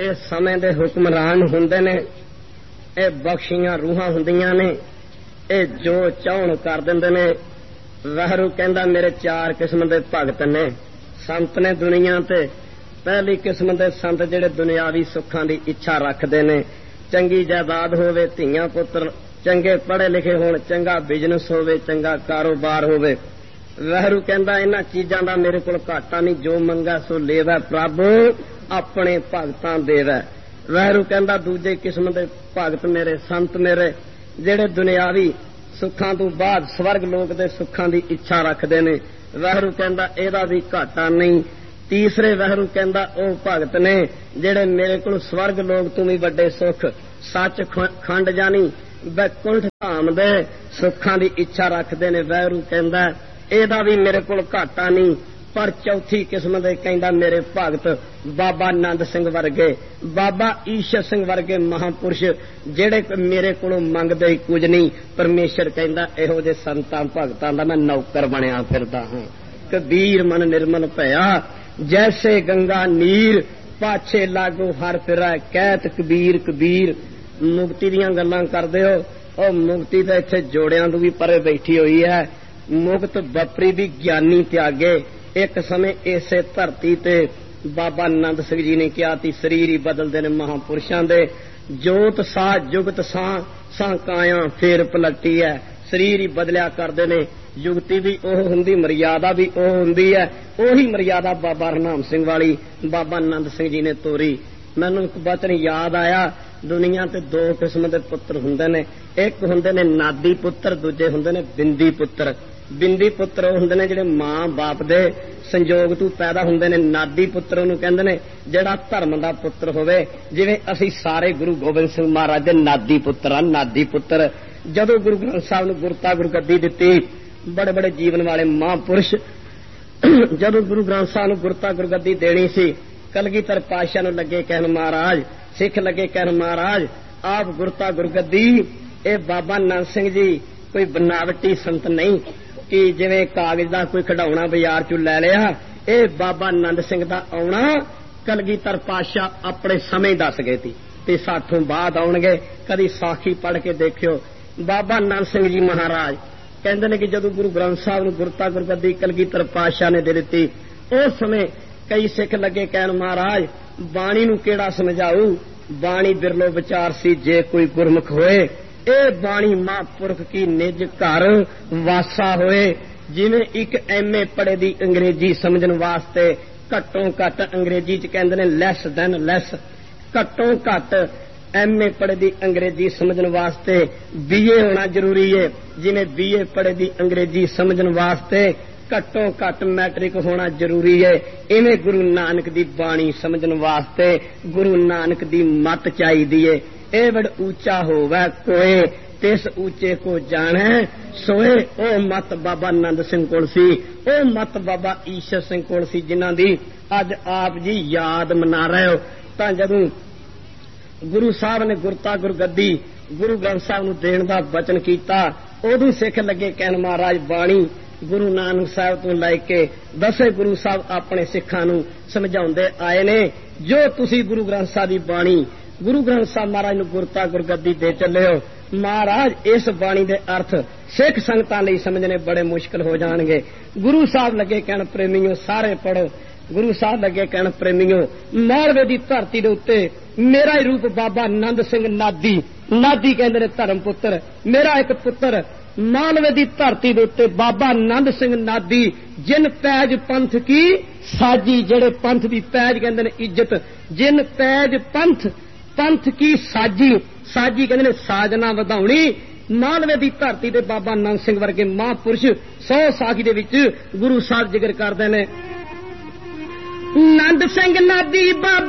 ਇਹ ਸਮੇਂ ਦੇ ਹੁਕਮਰਾਨ ਹੁੰਦੇ ਨੇ, ਇਹ ਬਖਸ਼ੀਆਂ ਰੂਹਾਂ ਹੁੰਦੀਆਂ ਨੇ, ਇਹ ਜੋ ਚਾਹਣ ਕਰ ਦਿੰਦੇ ਨੇ। ਵਾਹਿਗੁਰੂ ਕਹਿੰਦਾ ਮੇਰੇ 4 ਕਿਸਮ ਦੇ ਭਗਤ ਨੇ, ਸੰਤ ਨੇ ਦੁਨੀਆ ਤੇ। ਪਹਿਲੀ ਕਿਸਮ ਦੇ ਸੰਤ ਜਿਹੜੇ ਦੁਨਿਆਵੀ ਸੁੱਖਾਂ ਦੀ ਇੱਛਾ ਰੱਖਦੇ ਨੇ, ਚੰਗੀ ਜਾਇਦਾਦ ਹੋਵੇ, ਧੀਆਂ ਪੁੱਤਰ ਚੰਗੇ ਪੜ੍ਹੇ ਲਿਖੇ ਹੋਣ, ਚੰਗਾ ਬਿਜ਼ਨਸ ਹੋਵੇ, ਚੰਗਾ ਕਾਰੋਬਾਰ ਹੋਵੇ। ਵਾਹਿਗੁਰੂ ਕਹਿੰਦਾ ਇਹਨਾਂ ਚੀਜ਼ਾਂ ਦਾ ਮੇਰੇ ਕੋਲ ਘਾਟਾ ਨਹੀਂ, ਜੋ ਮੰਗਾ ਸੋ ਲੇਵੈ ਪ੍ਰਭ ਆਪਣੇ ਭਗਤਾਂ ਦੇਵੈ। ਵਾਹਿਗੁਰੂ ਕਹਿੰਦਾ ਦੂਜੇ ਕਿਸਮ ਦੇ ਭਗਤ ਮੇਰੇ, ਸੰਤ ਮੇਰੇ, ਜਿਹੜੇ ਦੁਨਿਆਵੀ ਸੁੱਖਾਂ ਤੋਂ ਬਾਅਦ ਸਵਰਗ ਲੋਕ ਦੇ ਸੁੱਖਾਂ ਦੀ ਇੱਛਾ ਰੱਖਦੇ ਨੇ। ਵਾਹਿਗੁਰੂ ਕਹਿੰਦਾ ਇਹਦਾ ਵੀ ਘਾਟਾ ਨਹੀਂ। ਤੀਸਰੇ ਵਾਹਿਗੁਰੂ ਕਹਿੰਦਾ ਉਹ ਭਗਤ ਨੇ ਜਿਹੜੇ ਮੇਰੇ ਕੋਲ ਸਵਰਗ ਲੋਕ ਤੋਂ ਵੀ ਵੱਡੇ ਸੁੱਖ, ਸੱਚ ਖੰਡ ਜਾਣੀ ਬੈਕੁੰਠ ਧਾਮ ਦੇ ਸੁੱਖਾਂ ਦੀ ਇੱਛਾ ਰੱਖਦੇ ਨੇ। ਵਾਹਿਗੁਰੂ ਕਹਿੰਦਾ ਇਹਦਾ ਵੀ ਮੇਰੇ ਕੋਲ ਘਾਟਾ ਨਹੀਂ। ਪਰ ਚੌਥੀ ਕਿਸਮ ਦੇ ਕਹਿੰਦਾ ਮੇਰੇ ਭਗਤ ਬਾਬਾ ਆਨੰਦ ਸਿੰਘ ਵਰਗੇ, ਬਾਬਾ ਈਸ਼ਰ ਸਿੰਘ ਵਰਗੇ ਮਹਾਂਪੁਰਸ਼, ਜਿਹੜੇ ਮੇਰੇ ਕੋਲੋਂ ਮੰਗਦੇ ਹੀ ਕੁਝ ਨਹੀਂ। ਪਰਮੇਸ਼ਰ ਕਹਿੰਦਾ ਇਹੋ ਜਿਹੇ ਸੰਤਾਂ ਭਗਤਾਂ ਦਾ ਮੈਂ ਨੌਕਰ ਬਣਿਆ ਫਿਰਦਾ ਹਾਂ। ਕਬੀਰ ਮਨ ਨਿਰਮਲ ਭਇਆ, ਜੈਸੇ ਗੰਗਾ ਨੀਰ, ਪਾਛੇ ਲਾਗੋ ਹਰ ਫਿਰੈ, ਕਹਿਤ ਕਬੀਰ ਕਬੀਰ। ਮੁਕਤੀ ਦੀਆਂ ਗੱਲਾਂ ਕਰਦੇ ਹੋ, ਉਹ ਮੁਕਤੀ ਤਾਂ ਇੱਥੇ ਜੋੜਿਆਂ ਤੋਂ ਵੀ ਪਰੇ ਬੈਠੀ ਹੋਈ ਹੈ। ਮੁਕਤ ਬਪਰੀ ਵੀ ਗਿਆਨੀ ਤਿਆਗੇ। ਇੱਕ ਸਮੇਂ ਇਸੇ ਧਰਤੀ ਤੇ ਬਾਬਾ ਆਨੰਦ ਸਿੰਘ ਜੀ ਨੇ ਕਿਹਾ ਤੀ ਸਰੀਰ ਹੀ ਬਦਲਦੇ ਨੇ ਮਹਾਂਪੁਰਸ਼ਾਂ ਦੇ। ਜੋਤ ਸਾਹ ਜੁਗਤ ਸਾਹ ਕਾਇਆ ਫੇਰ ਪਲਟੀ ਹੈ। ਸਰੀਰ ਹੀ ਬਦਲਿਆ ਕਰਦੇ ਨੇ। ਯੁਗਤੀ ਵੀ ਉਹ ਹੁੰਦੀ, ਮਰਿਆਦਾ ਵੀ ਉਹ ਹੁੰਦੀ ਹੈ। ਉਹੀ ਮਰਿਆਦਾ ਬਾਬਾ ਹਰਨਾਮ ਸਿੰਘ ਵਾਲੀ ਬਾਬਾ ਆਨੰਦ ਸਿੰਘ ਜੀ ਨੇ ਤੋਰੀ। ਮੈਨੂੰ ਇੱਕ ਬਚਨ ਯਾਦ ਆਇਆ, ਦੁਨੀਆ ਤੇ 2 ਕਿਸਮ ਦੇ ਪੁੱਤਰ ਹੁੰਦੇ ਨੇ। ਇੱਕ ਹੁੰਦੇ ਨੇ ਨਾਦੀ ਪੁੱਤਰ, ਦੂਜੇ ਹੁੰਦੇ ਨੇ ਬਿੰਦੀ ਪੁੱਤਰ। ਬਿੰਦੀ ਪੁੱਤਰ ਉਹ ਹੁੰਦੇ ਨੇ ਜਿਹੜੇ ਮਾਂ ਬਾਪ ਦੇ ਸੰਜੋਗ ਤੋਂ ਪੈਦਾ ਹੁੰਦੇ ਨੇ। ਨਾਦੀ ਪੁੱਤਰ ਉਹਨੂੰ ਕਹਿੰਦੇ ਨੇ ਜਿਹੜਾ ਧਰਮ ਦਾ ਪੁੱਤਰ ਹੋਵੇ। ਜਿਵੇਂ ਅਸੀਂ ਸਾਰੇ ਗੁਰੂ ਗੋਬਿੰਦ ਸਿੰਘ ਮਹਾਰਾਜ ਦੇ ਨਾਦੀ ਪੁੱਤਰ ਆ। ਨਾਦੀ ਪੁੱਤਰ ਜਦੋਂ ਗੁਰੂ ਗ੍ਰੰਥ ਸਾਹਿਬ ਨੂੰ ਗੁਰਤਾ ਗੁਰਗੱਦੀ ਦਿੱਤੀ, ਬੜੇ ਬੜੇ ਜੀਵਨ ਵਾਲੇ ਮਹਾਂਪੁਰਸ਼ ਜਦੋਂ ਗੁਰੂ ਗ੍ਰੰਥ ਸਾਹਿਬ ਨੂੰ ਗੁਰਤਾ ਗੁਰਗੱਦੀ ਦੇਣੀ ਸੀ, ਕਲਗੀਧਰ ਪਾਤਸ਼ਾਹ ਨੂੰ ਲੱਗੇ ਕਹਿਣ ਮਹਾਰਾਜ, ਸਿੱਖ ਲੱਗੇ ਕਹਿਣ ਮਹਾਰਾਜ ਆਪ ਗੁਰਤਾ ਗੁਰਗੱਦੀ। ਇਹ ਬਾਬਾ ਆਨੰਦ ਸਿੰਘ ਜੀ ਕੋਈ ਬਨਾਵਟੀ ਸੰਤ ਨਹੀਂ ਕਿ ਜਿਵੇਂ ਕਾਗਜ਼ ਦਾ ਕੋਈ ਖਿਡੌਣਾ ਬਾਜ਼ਾਰ ਚੋਂ ਲੈ ਲਿਆ। ਇਹ ਬਾਬਾ ਆਨੰਦ ਸਿੰਘ ਦਾ ਆਉਣਾ ਕਲਗੀਧਰ ਪਾਤਸ਼ਾਹ ਆਪਣੇ ਸਮੇਂ ਦੱਸ ਗਏ ਸੀ ਤੇ ਸਾਥੋਂ ਬਾਅਦ ਆਉਣਗੇ। ਕਦੀ ਸਾਖੀ ਪੜ੍ਹ ਕੇ ਦੇਖਿਓ। ਬਾਬਾ ਆਨੰਦ ਸਿੰਘ ਜੀ ਮਹਾਰਾਜ ਕਹਿੰਦੇ ਨੇ ਕਿ ਜਦੋਂ ਗੁਰੂ ਗ੍ਰੰਥ ਸਾਹਿਬ ਨੂੰ ਗੁਰਤਾ ਗੁਰਗੱਦੀ ਕਲਗੀਧਰ ਪਾਤਸ਼ਾਹ ਨੇ ਦੇ ਦਿੱਤੀ, ਉਸ ਸਮੇਂ ਕਈ ਸਿੱਖ ਲੱਗੇ ਕਹਿਣ ਮਹਾਰਾਜ ਬਾਣੀ ਨੂੰ ਕਿਹੜਾ ਸਮਝਾਊ, ਬਾਣੀ ਬਿਰਲੋ ਵਿਚਾਰ ਸੀ ਜੇ ਕੋਈ ਗੁਰਮੁਖ ਹੋਏ। ਇਹ ਬਾਣੀ ਮਹਾਂਪੁਰਖ ਕੀ ਨਿਜ ਘਰ ਵਾਸਾ ਹੋਏ। ਜਿਵੇਂ ਇੱਕ MA ਪੜ੍ਹੇ ਦੀ ਅੰਗਰੇਜ਼ੀ ਸਮਝਣ ਵਾਸਤੇ ਘੱਟੋ ਘੱਟ ਅੰਗਰੇਜ਼ੀ ਚ ਕਹਿੰਦੇ ਨੇ ਲੈਸ ਦੈਨ ਲੈਸ, ਘੱਟੋ ਘੱਟ MA ਪੜ੍ਹੇ ਦੀ ਅੰਗਰੇਜ਼ੀ ਸਮਝਣ ਵਾਸਤੇ BA ਹੋਣਾ ਜ਼ਰੂਰੀ ਹੈ। ਜਿਵੇਂ BA ਪੜ੍ਹੇ ਦੀ ਅੰਗਰੇਜ਼ੀ ਸਮਝਣ ਵਾਸਤੇ ਘੱਟੋ ਘੱਟ ਮੈਟ੍ਰਿਕ ਹੋਣਾ ਜ਼ਰੂਰੀ ਹੈ। ਇਵੇਂ ਗੁਰੂ ਨਾਨਕ ਦੀ ਬਾਣੀ ਸਮਝਣ ਵਾਸਤੇ ਗੁਰੂ ਨਾਨਕ ਦੀ ਮੱਤ ਚਾਹੀਦੀ ਹੈ। ਇਹ ਵਡ ਉੱਚਾ ਹੋਵੇ ਕੋਏ, ਤਿਸ ਉੱਚੇ ਕੋ ਜਾਣੈ ਸੋਏ। ਉਹ ਮੱਤ ਬਾਬਾ ਆਨੰਦ ਸਿੰਘ ਕੋਲ ਸੀ, ਉਹ ਮੱਤ ਬਾਬਾ ਈਸ਼ਰ ਸਿੰਘ ਕੋਲ ਸੀ, ਜਿਨ੍ਹਾਂ ਦੀ ਅੱਜ ਆਪ ਜੀ ਯਾਦ ਮਨਾ ਰਹੇ ਹੋ। ਤਾਂ ਜਦੋਂ ਗੁਰੂ ਸਾਹਿਬ ਨੇ ਗੁਰਤਾ ਗੁਰਗੱਦੀ ਗੁਰੂ ਗ੍ਰੰਥ ਸਾਹਿਬ ਨੂੰ ਦੇਣ ਦਾ ਵਚਨ ਕੀਤਾ, ਉਦੋਂ ਸਿੱਖ ਲੱਗੇ ਕਹਿਣ ਮਹਾਰਾਜ ਬਾਣੀ ਗੁਰੂ ਨਾਨਕ ਸਾਹਿਬ ਤੋਂ ਲੈ ਕੇ 10 ਗੁਰੂ ਸਾਹਿਬ ਆਪਣੇ ਸਿੱਖਾਂ ਨੂੰ ਸਮਝਾਉਂਦੇ ਆਏ ਨੇ। ਜੋ ਤੁਸੀਂ ਗੁਰੂ ਗ੍ਰੰਥ ਸਾਹਿਬ ਦੀ ਬਾਣੀ ਗੁਰੂ ਗ੍ਰੰਥ ਸਾਹਿਬ ਮਹਾਰਾਜ ਨੂੰ ਗੁਰਤਾ ਗੁਰਗੱਦੀ ਦੇ ਚੱਲੇ ਹੋ, ਮਹਾਰਾਜ ਇਸ ਬਾਣੀ ਦੇ ਅਰਥ ਸਿੱਖ ਸੰਗਤਾਂ ਲਈ ਸਮਝਣੇ ਬੜੇ ਮੁਸ਼ਕਲ ਹੋ ਜਾਣਗੇ। ਗੁਰੂ ਸਾਹਿਬ ਲੱਗੇ ਕਹਿਣ ਪ੍ਰੇਮੀਓ ਸਾਰੇ ਪੜੋ। ਗੁਰੂ ਸਾਹਿਬ ਲੱਗੇ ਕਹਿਣ ਪ੍ਰੇਮੀਓ ਮਾਲਵੇ ਦੀ ਧਰਤੀ ਦੇ ਉੱਤੇ ਮੇਰਾ ਹੀ ਰੂਪ ਬਾਬਾ ਆਨੰਦ ਸਿੰਘ ਨਾਦੀ, ਨਾਦੀ ਕਹਿੰਦੇ ਨੇ ਧਰਮ ਪੁੱਤਰ। ਮੇਰਾ ਇੱਕ ਪੁੱਤਰ ਮਾਲਵੇ ਦੀ ਧਰਤੀ ਦੇ ਉੱਤੇ ਬਾਬਾ ਆਨੰਦ ਸਿੰਘ ਨਾਦੀ, ਜਿਨ ਪੈਜ ਪੰਥ ਕੀ ਸਾਜੀ, ਜਿਹੜੇ ਪੰਥ ਦੀ ਪੈਜ ਕਹਿੰਦੇ ਨੇ ਇੱਜ਼ਤ, ਜਿਨ ਪੈਜ ਪੰਥ ਕੀ ਸਾਜੀ, ਸਾਜੀ ਕਹਿੰਦੇ ਨੇ ਸਾਜਨਾ ਵਧਾਉਣੀ। ਮਾਲਵੇ ਦੀ ਧਰਤੀ ਤੇ ਬਾਬਾ ਆਨੰਦ ਸਿੰਘ ਵਰਗੇ ਮਹਾਂਪੁਰਸ਼ 100 ਸਾਖੀ ਦੇ ਵਿੱਚ ਗੁਰੂ ਸਾਹਿਬ ਜ਼ਿਕਰ ਕਰਦੇ ਨੇ। ਆਨੰਦ ਸਿੰਘ ਨਾਦੀ ਬਾਬਾ